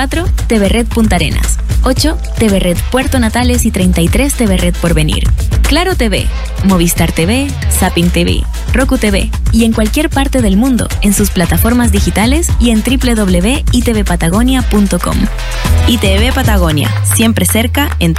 4, TV Red Punta Arenas. 8, TV Red Puerto Natales y 33 TV Red Porvenir. Claro TV, Movistar TV, Zapping TV, Roku TV y en cualquier parte del mundo en sus plataformas digitales y en www.itvpatagonia.com. ITV Patagonia, siempre cerca en